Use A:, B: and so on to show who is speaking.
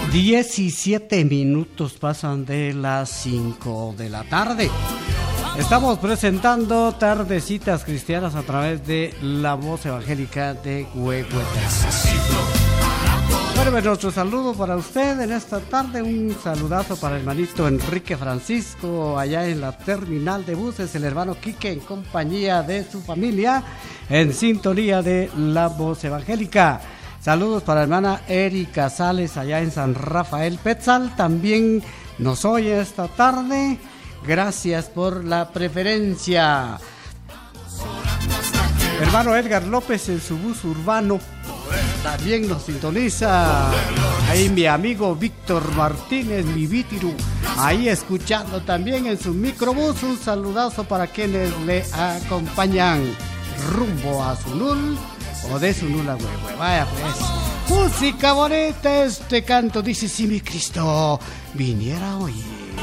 A: 17 minutos pasan de las 5 de la tarde. Estamos presentando Tardecitas Cristianas a través de la voz evangélica de Huehuetlán. Bueno, nuestro saludo para usted en esta tarde, un saludazo para el hermanito Enrique Francisco allá en la terminal de buses, el hermano Quique en compañía de su familia en sintonía de la voz evangélica. Saludos para la hermana Erika Sales allá en San Rafael Petzal, también nos oye esta tarde. Gracias por la preferencia. Hermano Edgar López en su bus urbano también nos sintoniza. Ahí mi amigo Víctor Martínez, mi Vítiru, ahí escuchando también en su microbús. Un saludazo para quienes le acompañan rumbo a Sunul o de Sunul a Huehue. Vaya pues, música bonita, este canto dice: si mi Cristo viniera hoy.